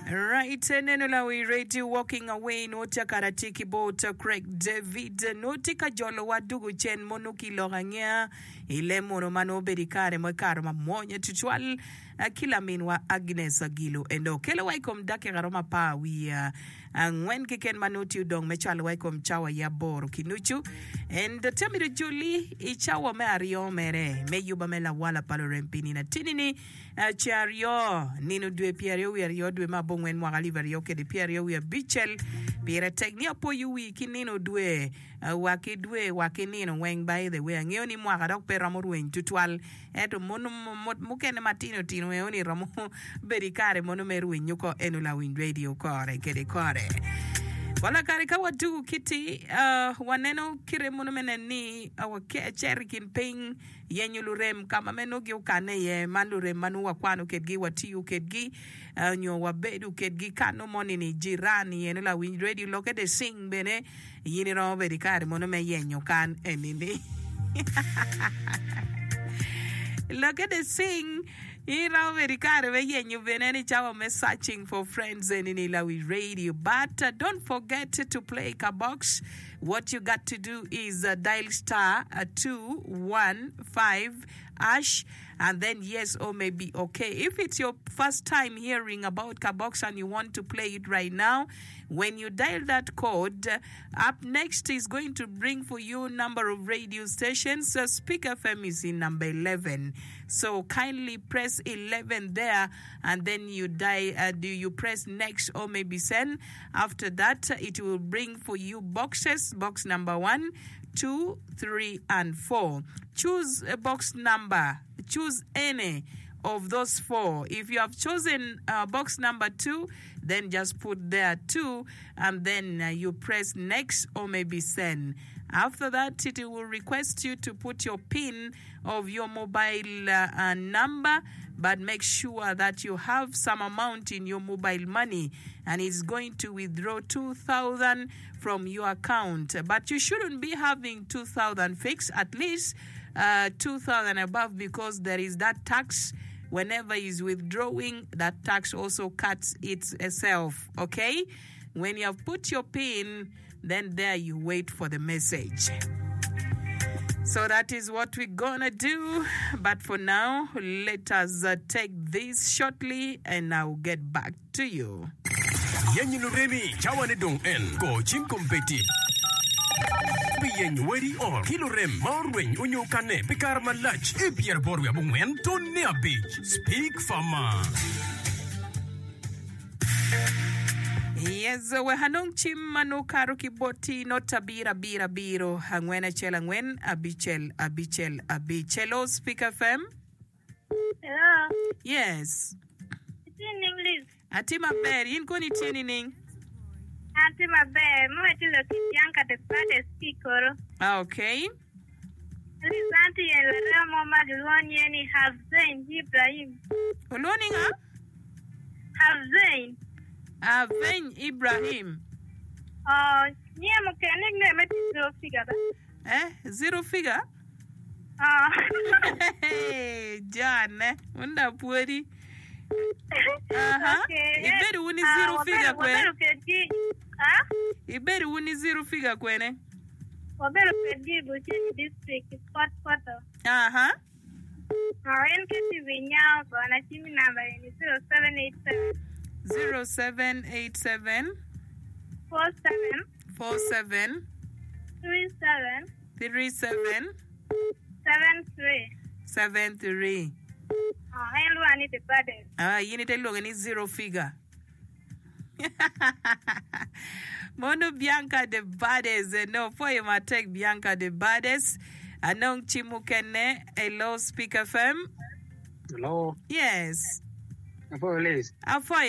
Right, Nenolawi Radio walking away nota karatiki bota Craig David notika jolo wadugu chen monuki lorangea ile mono mano berikare mwekaro mamonya tutual kila minwa Agnes Agilu endo kele waikom dake garoma pa wia ngwen kiken manuti udong mechalo waikom chawa ya boru kinuchu and temiru Julie ichawa me ario mere me yuba me la wala palo rempini na tinini chario ninu dwe piario wiario dwe mabongwen mwagali vario ke de piario wia bichel pira teknia po yuwi kinino dwe wakidwe wakinino weng by the way ngioni mwagadok peramuru wen tutwal eto monu mukene matino tino eoni ramo berikare mono meru nyuko enula wind radio kore kede kore wala karika watu kiti waneno kire mono meneni awake cherikin ping yenyulurem kama meno giukane ye mandurem manu wakwano kedgi watiu kedgi nyo wabedu kedgi kano moni ni jirani enula wind radio lokede sing bene yini ro berikare mono me yenyo kan enini look at the sing. You know, very kind of you've been any job searching for friends in Ilawi Radio. But don't forget to play Kabox. What you got to do is dial star 215 # and then yes or maybe okay. If it's your first time hearing about Kabox and you want to play it right now, when you dial that code, up next is going to bring for you number of radio stations. Speak FM is in number 11. So kindly press 11 there and then you you press next or maybe send. After that, it will bring for you boxes, box number 1, 2, 3, and 4. Choose a box number. Choose any of those 4. If you have chosen box number 2, then just put there 2 and then you press next or maybe send. After that, it will request you to put your PIN of your mobile number, but make sure that you have some amount in your mobile money and it's going to withdraw 2,000 from your account. But you shouldn't be having 2,000 fixed, at least 2,000 above, because there is that tax. Whenever he's withdrawing, that tax also cuts itself, okay? When you have put your PIN, then there you wait for the message. So that is what we're gonna do. But for now, let us take this shortly and I'll get back to you. Yenyluremi chawanedong en go chim competi. Bien weri or kilorem marwen unyo kane pikar malach e pier borwe bungen tonne beach speak fama. Yes, we hanong chim manu karo kiboti no tabira bira biro hangwena chela ngwen abichelo Speak FM. Hello. Yes. It's in English. Atima ber yin koni tining. Atima ber mo etilo kiyanka de pade speaker. Okay. Lizanti yelera mo maduloni ni Hafzain Ibrahim. Uloni nga? Hafzain. Aven Ibrahim. Nye mo kenig ne meti 0 figure. 0 figure? Hey, John, unda pueri. Okay. Iberi uni 0 figure kwe. Iberi uni 0 figure kwene. Wabero pedi buchini district quarter. NKT vinyao kwa na chimi namba ni 0787 0787 47 37 73. Hello, I need the baddest. You need to look any 0 figure. Mono Bianca the baddest. No, for you might take Bianca the baddest. Anong Chimukene, hello, Speak FM. Hello. Yes. For Liz. For